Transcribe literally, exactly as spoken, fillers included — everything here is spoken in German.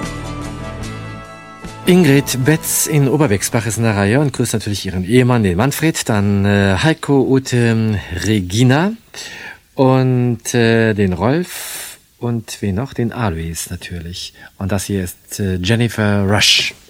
Ingrid Betz in Oberwexbach ist in der Reihe und grüßt natürlich ihren Ehemann, den Manfred, dann äh, Heiko, Ute, Regina und äh, den Rolf und wen noch? Den Alois natürlich. Und das hier ist äh, Jennifer Rush.